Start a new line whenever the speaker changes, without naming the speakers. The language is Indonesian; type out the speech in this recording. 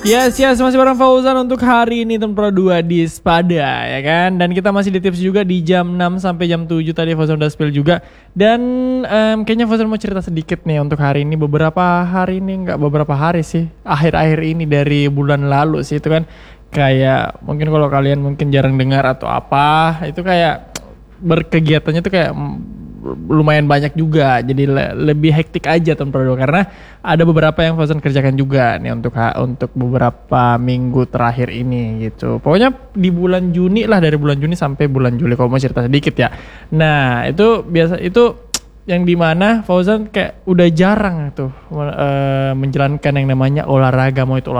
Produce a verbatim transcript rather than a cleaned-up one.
Yes, yes, masih bareng Fauzan untuk hari ini Tempro dua di Spada ya kan. Dan kita masih di tips juga di jam enam sampai jam tujuh tadi Fauzan udah spill juga. Dan um, kayaknya Fauzan mau cerita sedikit nih untuk hari ini. Beberapa hari ini, enggak beberapa hari sih, akhir-akhir ini dari bulan lalu sih itu kan. Kayak mungkin kalau kalian mungkin jarang dengar atau apa, itu kayak berkegiatannya tuh kayak lumayan banyak juga, jadi le- lebih hektik aja tahun dua karena ada beberapa yang Fauzan kerjakan juga nih untuk ha- untuk beberapa minggu terakhir ini gitu. Pokoknya di bulan Juni lah, dari bulan Juni sampai bulan Juli kalau mau cerita sedikit ya. Nah itu biasa itu yang dimana Fauzan kayak udah jarang tuh uh, menjalankan yang namanya olahraga, mau itu olahraga